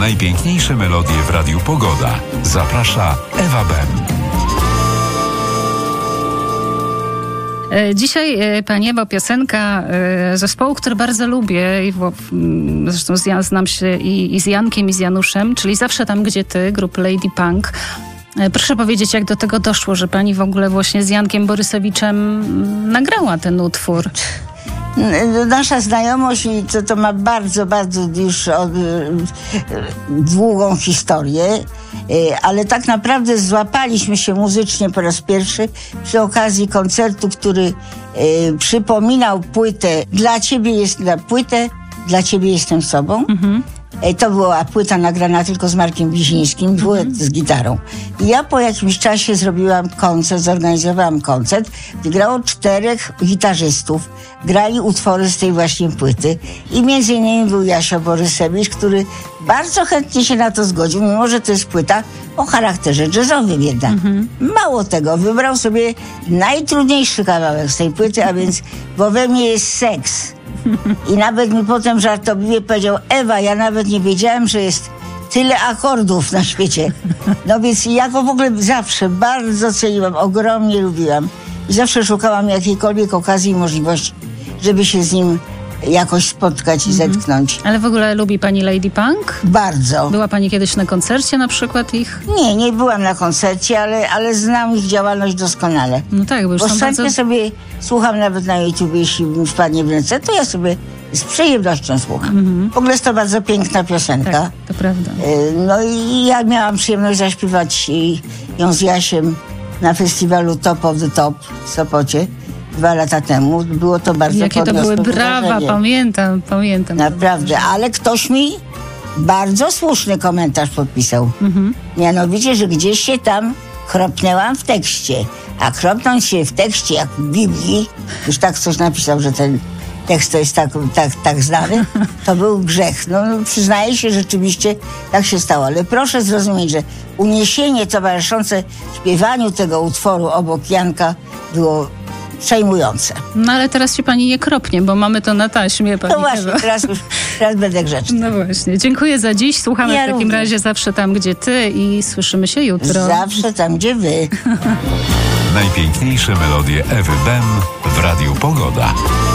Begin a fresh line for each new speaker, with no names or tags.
Najpiękniejsze melodie w Radiu Pogoda. Zaprasza Ewa Bem.
Dzisiaj, Pani Ewo, piosenka zespołu, który bardzo lubię. Zresztą znam się i z Jankiem, i z Januszem, czyli Zawsze tam, gdzie ty, grupy Lady Punk. Proszę powiedzieć, jak do tego doszło, że Pani w ogóle właśnie z Jankiem Borysewiczem nagrała ten utwór?
Nasza znajomość to ma bardzo, bardzo już długą historię, ale tak naprawdę złapaliśmy się muzycznie po raz pierwszy przy okazji koncertu, który przypominał płytę Dla ciebie jestem sobą. To była płyta nagrana tylko z Markiem Wizińskim, duet z gitarą. I ja po jakimś czasie zorganizowałam koncert, gdzie grało 4 gitarzystów. Grali utwory z tej właśnie płyty. I między innymi był Jasio Borysewicz, który bardzo chętnie się na to zgodził, mimo że to jest płyta o charakterze jazzowym jednak. Mało tego, wybrał sobie najtrudniejszy kawałek z tej płyty, a więc Bo we mnie jest seks. I nawet mi potem żartobliwie powiedział: Ewa, ja nawet nie wiedziałem, że jest tyle akordów na świecie. No więc ja go w ogóle zawsze bardzo ceniłam, ogromnie lubiłam. I zawsze szukałam jakiejkolwiek okazji i możliwości, żeby się z nim jakoś spotkać i zetknąć.
Ale w ogóle lubi Pani Lady Punk?
Bardzo.
Była Pani kiedyś na koncercie na przykład ich?
Nie byłam na koncercie, ale znam ich działalność doskonale.
No tak, bo już są
chętnie sobie słucham nawet na YouTube, jeśli mi wpadnie w ręce, to ja sobie z przyjemnością słucham. W ogóle jest to bardzo piękna piosenka.
Tak, to prawda.
No i ja miałam przyjemność zaśpiewać ją z Jasiem na festiwalu Top of the Top w Sopocie 2 lata temu. Było to bardzo
Jakie to były brawa,
wydarzenie.
pamiętam.
Naprawdę, ale ktoś mi bardzo słuszny komentarz podpisał. Mianowicie, że gdzieś się tam chropnęłam w tekście. A chropnąć się w tekście, jak w Biblii, już tak coś napisał, że ten tekst to jest tak znany, to był grzech. No przyznaję się, rzeczywiście tak się stało. Ale proszę zrozumieć, że uniesienie towarzyszące śpiewaniu tego utworu obok Janka było przejmujące.
No ale teraz się Pani nie kropnie, bo mamy to na taśmie, Pani
No właśnie,
Ewa.
teraz będę grzeczna.
No właśnie. Dziękuję za dziś. Słuchamy
Ja
w takim
również.
razie Zawsze tam, gdzie ty i słyszymy się jutro.
Zawsze tam, gdzie wy.
Najpiękniejsze melodie Ewy Bem w Radiu Pogoda.